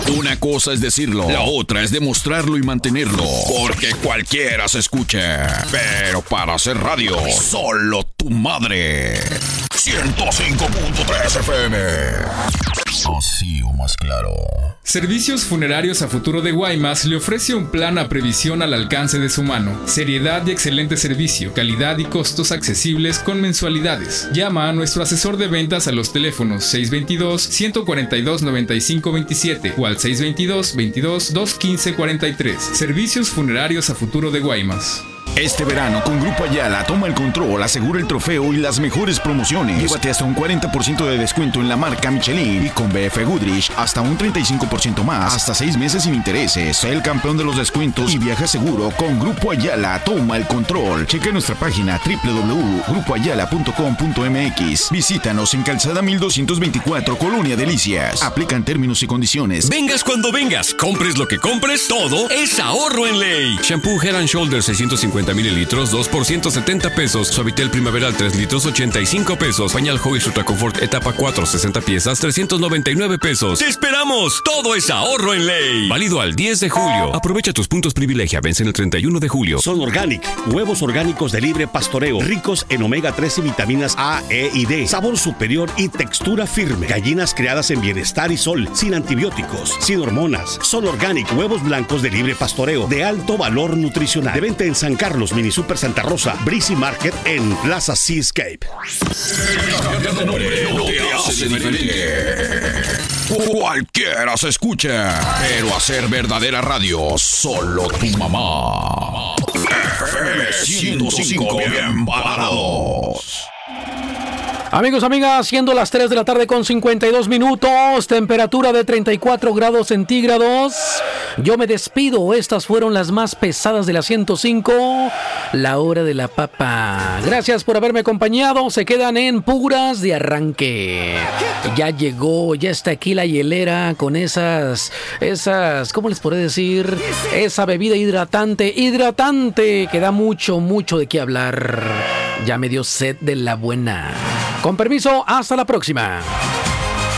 Una cosa es decirlo, la otra es demostrarlo y mantenerlo. Porque cualquiera se escucha. Pero para hacer radio, solo tu madre. 105.3 FM. Así o más claro. Servicios Funerarios a Futuro de Guaymas le ofrece un plan a previsión al alcance de su mano. Seriedad y excelente servicio, calidad y costos accesibles con mensualidades. Llama a nuestro asesor de ventas a los teléfonos 622-142-9527 o al 622-22-215-43. Servicios Funerarios a Futuro de Guaymas. Este verano con Grupo Ayala toma el control, asegura el trofeo y las mejores promociones. Llévate hasta un 40% de descuento en la marca Michelin y con BF Goodrich hasta un 35% más, hasta 6 meses sin intereses. Sé el campeón de los descuentos y viaja seguro con Grupo Ayala. Toma el control. Checa nuestra página www.grupoayala.com.mx. Visítanos en Calzada 1224, Colonia Delicias. Aplican términos y condiciones. Vengas cuando vengas, compres lo que compres, todo es ahorro en ley. Shampoo Head & Shoulders 650 mililitros, 2 por 170 pesos. Suavitel Primaveral 3 litros, 85 pesos. Pañal Huggies Ultra Comfort etapa 4, 60 piezas, 399 pesos. ¡Te esperamos! Todo es ahorro en ley. Válido al 10 de julio. Aprovecha tus puntos privilegia. Vencen el 31 de julio. Son Organic, huevos orgánicos de libre pastoreo, ricos en omega 3 y vitaminas A, E y D. Sabor superior y textura firme. Gallinas criadas en bienestar y sol, sin antibióticos, sin hormonas. Son Organic, huevos blancos de libre pastoreo, de alto valor nutricional. De venta en San Carlos, Mini Super Santa Rosa, Breezy Market en Plaza Seascape. Cualquiera se escucha, pero hacer verdadera radio, solo tu mamá. FM 105, bien parados. Amigos, amigas, siendo las 3 de la tarde con 52 minutos, temperatura de 34 grados centígrados. Yo me despido, estas fueron las más pesadas de la 105, la hora de la papa. Gracias por haberme acompañado, se quedan en puras de arranque. Ya llegó, ya está aquí la hielera con esas, ¿cómo les podré decir? Esa bebida hidratante que da mucho de qué hablar. Ya me dio sed de la buena. Con permiso, hasta la próxima.